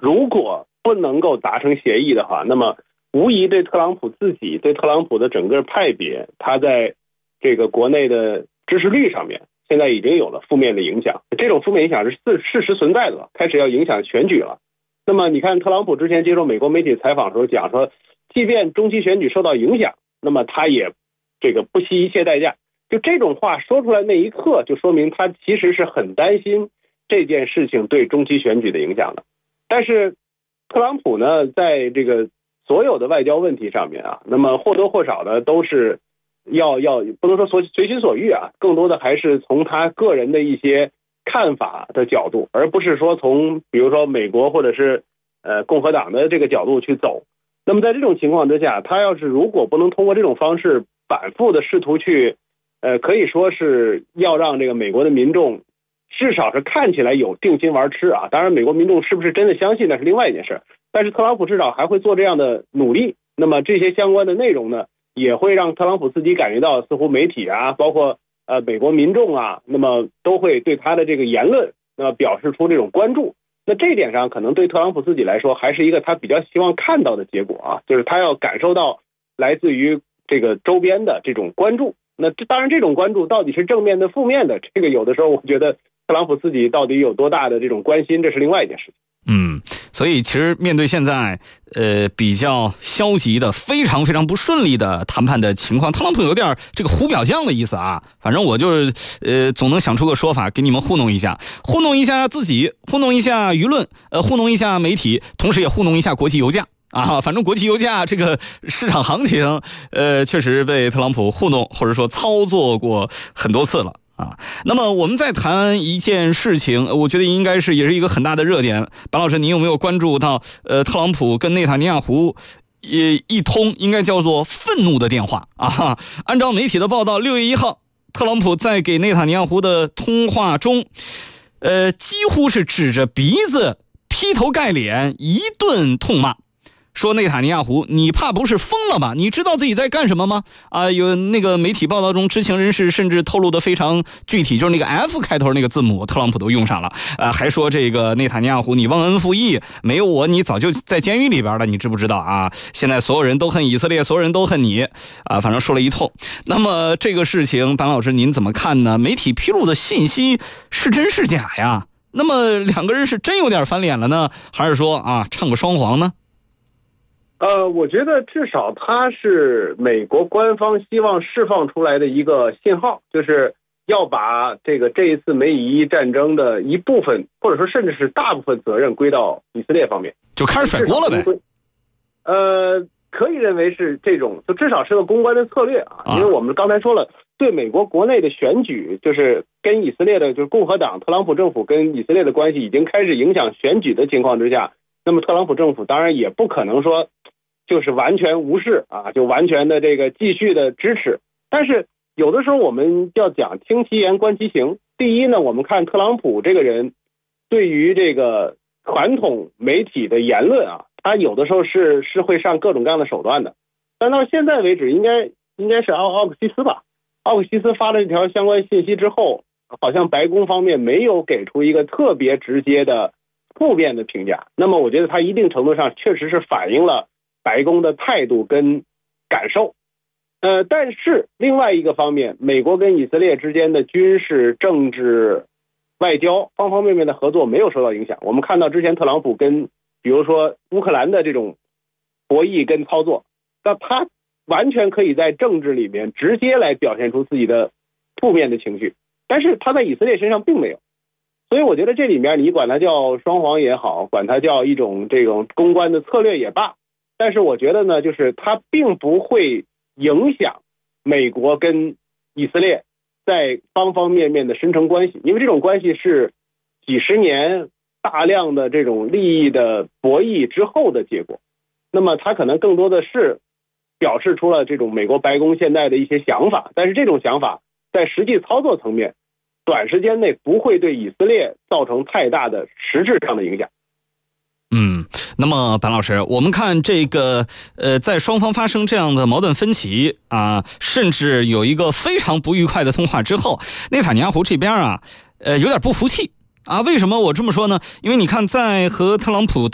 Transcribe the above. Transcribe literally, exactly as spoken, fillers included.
如果不能够达成协议的话，那么无疑对特朗普自己、对特朗普的整个派别，他在这个国内的支持率上面，现在已经有了负面的影响。这种负面影响是事事实存在的了，开始要影响选举了。那么你看，特朗普之前接受美国媒体采访的时候讲说，即便中期选举受到影响，那么他也这个不惜一切代价。就这种话说出来那一刻，就说明他其实是很担心这件事情对中期选举的影响的。但是特朗普呢，在这个所有的外交问题上面啊，那么或多或少的都是要要不能说所随心所欲啊，更多的还是从他个人的一些看法的角度，而不是说从比如说美国或者是呃共和党的这个角度去走。那么在这种情况之下，他要是如果不能通过这种方式反复的试图去呃可以说是要让这个美国的民众至少是看起来有定心丸吃啊，当然美国民众是不是真的相信那是另外一件事，但是特朗普至少还会做这样的努力。那么这些相关的内容呢，也会让特朗普自己感觉到似乎媒体啊，包括呃美国民众啊，那么都会对他的这个言论那么表示出这种关注。那这一点上可能对特朗普自己来说还是一个他比较希望看到的结果啊，就是他要感受到来自于这个周边的这种关注。那这当然这种关注到底是正面的负面的，这个有的时候我觉得特朗普自己到底有多大的这种关心，这是另外一件事情。 嗯，所以其实面对现在呃比较消极的、非常非常不顺利的谈判的情况，特朗普有点这个胡表匠的意思啊。反正我就是呃总能想出个说法给你们糊弄一下，糊弄一下自己，糊弄一下舆论，呃糊弄一下媒体，同时也糊弄一下国际油价。啊，反正国际油价这个市场行情，呃，确实被特朗普糊弄或者说操作过很多次了啊。那么我们再谈一件事情，我觉得应该是也是一个很大的热点。白老师，您有没有关注到呃，特朗普跟内塔尼亚胡也一通应该叫做愤怒的电话啊？按照媒体的报道，六月一号，特朗普在给内塔尼亚胡的通话中，呃，几乎是指着鼻子劈头盖脸一顿痛骂。说内塔尼亚胡，你怕不是疯了吧？你知道自己在干什么吗？啊，有那个媒体报道中，知情人士甚至透露的非常具体，就是那个 F 开头那个字母，特朗普都用上了。啊，还说这个内塔尼亚胡，你忘恩负义，没有我，你早就在监狱里边了，你知不知道啊？现在所有人都恨以色列，所有人都恨你啊，反正说了一通。那么这个事情，班老师您怎么看呢？媒体披露的信息是真是假呀？那么两个人是真有点翻脸了呢，还是说啊唱个双簧呢？ 呃，我觉得至少它是美国官方希望释放出来的一个信号，就是要把这个这一次美以伊战争的一部分，或者说甚至是大部分责任归到以色列方面， 就开始甩锅了呗。 呃，可以认为是这种，就至少是个公关的策略啊，因为我们刚才说了，对美国国内的选举，就是跟以色列的，就是共和党特朗普政府跟以色列的关系已经开始影响选举的情况之下，那么特朗普政府当然也不可能说就是完全无视啊，就完全的这个继续的支持。但是有的时候我们要讲听其言观其行。第一呢，我们看特朗普这个人对于这个传统媒体的言论啊，他有的时候是是会上各种各样的手段的。但到现在为止，应该应该是奥奥克西斯吧，奥克西斯发了这条相关信息之后，好像白宫方面没有给出一个特别直接的负面的评价。那么我觉得他一定程度上确实是反映了白宫的态度跟感受。呃，但是另外一个方面，美国跟以色列之间的军事、政治、外交方方面面的合作没有受到影响。我们看到之前特朗普跟比如说乌克兰的这种博弈跟操作，那他完全可以在政治里面直接来表现出自己的负面的情绪，但是他在以色列身上并没有。所以我觉得这里面你管它叫双簧也好，管它叫一种这种公关的策略也罢，但是我觉得呢，就是它并不会影响美国跟以色列在方方面面的深层关系，因为这种关系是几十年大量的这种利益的博弈之后的结果。那么它可能更多的是表示出了这种美国白宫现在的一些想法，但是这种想法在实际操作层面短时间内不会对以色列造成太大的实质上的影响。 嗯，那么白老师，我们看这个呃，在双方发生这样的矛盾分歧啊，甚至有一个非常不愉快的通话之后，内塔尼亚胡这边啊，呃，有点不服气啊。为什么我这么说呢？因为你看，在和特朗普